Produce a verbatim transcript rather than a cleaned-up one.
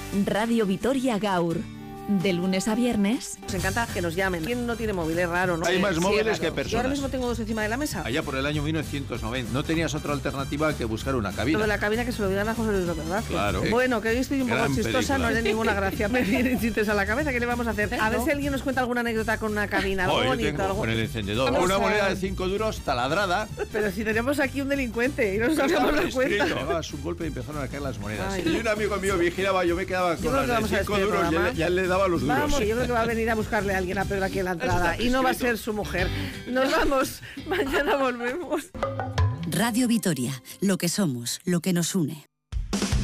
Radio Vitoria Gaur. De lunes a viernes. Nos encanta que nos llamen. ¿Quién no tiene móvil? Es raro, ¿no? Hay más Sí, móviles raro. que personas. Yo ahora mismo tengo dos encima de la mesa. Allá por el año mil novecientos noventa. No tenías otra alternativa que buscar una cabina. Lo de la cabina que se lo digan a José Luis López Vázquez. Claro. Bueno, que hoy estoy un poco Gran chistosa, película. no haré ninguna gracia. Me vienen chistes a la cabeza. ¿Qué le vamos a hacer? A ver ¿No? si alguien nos cuenta alguna anécdota con una cabina, algo Oh, yo bonito. tengo Algo... con el encendedor. Vamos Una a- moneda de cinco duros taladrada. Pero si tenemos aquí un delincuente y no nos Estaba habíamos dado escrito. cuenta. Pegabas un golpe y empezaron a caer las monedas. Ay. Y un amigo mío vigilaba, yo me quedaba Yo con creo que las vamos de a cinco despedir el duros y programa. él, ya él le daba los duros. Vamos, yo creo que va a venir a buscarle a alguien a Pedro aquí en la entrada. Está Y no va a escrito. ser su mujer. Nos vamos. Mañana volvemos. Radio Vitoria, lo que somos, lo que nos une.